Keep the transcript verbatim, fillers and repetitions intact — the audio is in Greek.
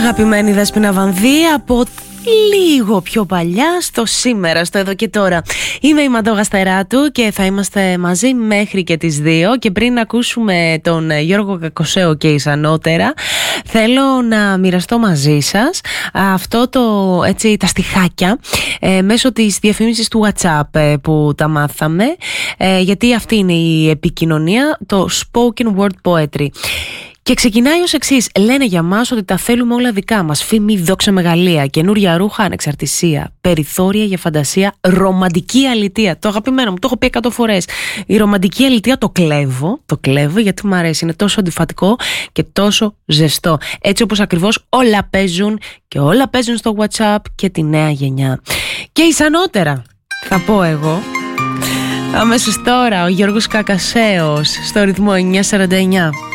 αγαπημένη Δέσποινα Βανδύ από λίγο πιο παλιά στο σήμερα, στο εδώ και τώρα. Είμαι η Μαντώ Γαστεράτου και θα είμαστε μαζί μέχρι και τις δύο. Και πριν ακούσουμε τον Γιώργο Κακοσέο και Ισανότερα, θέλω να μοιραστώ μαζί σας αυτό το, έτσι, τα στιχάκια ε, μέσω της διαφήμισης του WhatsApp ε, που τα μάθαμε, ε, γιατί αυτή είναι η επικοινωνία, το spoken word poetry. Και ξεκινάει ως εξής: λένε για μας ότι τα θέλουμε όλα δικά μας. Φήμη, δόξα, μεγαλεία. Καινούρια ρούχα, ανεξαρτησία. Περιθώρια για φαντασία. Ρομαντική αλητεία. Το αγαπημένο μου, το έχω πει εκατό φορές. Η ρομαντική αλητεία το κλέβω. Το κλέβω γιατί μου αρέσει. Είναι τόσο αντιφατικό και τόσο ζεστό. Έτσι όπως ακριβώς όλα παίζουν και όλα παίζουν στο WhatsApp και τη νέα γενιά. Και Ισανότερα, θα πω εγώ. Αμέσως τώρα ο Γιώργος Κακοσέος στο ρυθμό εννιά σαράντα εννιά.